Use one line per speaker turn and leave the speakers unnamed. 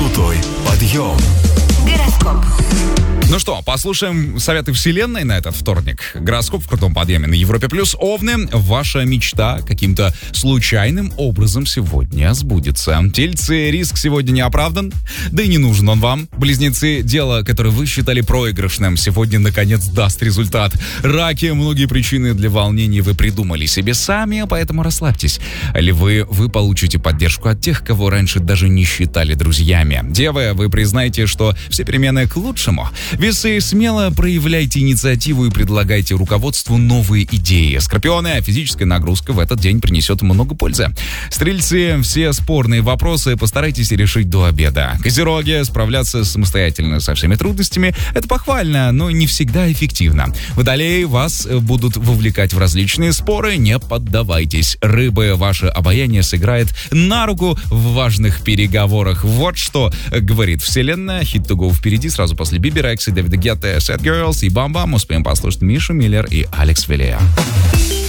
Крутой подъем.
Гороскоп.
Ну что, послушаем советы Вселенной на этот вторник. Гороскоп в крутом подъеме на Европе+. Овны, ваша мечта каким-то случайным образом сегодня сбудется. Тельцы, риск сегодня не оправдан, да и не нужен он вам. Близнецы, дело, которое вы считали проигрышным, сегодня наконец даст результат. Раки, многие причины для волнений вы придумали себе сами, поэтому расслабьтесь. Львы, вы получите поддержку от тех, кого раньше даже не считали друзьями. Девы, вы признаете, что все перемены к лучшему. Весы, смело проявляйте инициативу и предлагайте руководству новые идеи. Скорпионы, физическая нагрузка в этот день принесет много пользы. Стрельцы, все спорные вопросы постарайтесь решить до обеда. Козероги, справляться самостоятельно со всеми трудностями – это похвально, но не всегда эффективно. Водолеи, вас будут вовлекать в различные споры, не поддавайтесь. Рыбы, ваше обаяние сыграет на руку в важных переговорах. Вот что говорит Вселенная. Hit to go впереди, сразу после Бибера, Дэвида Гетты, Sad Girls и Бам-Бам. Успеем послушать Мишу Миллер и Алекс Вилея.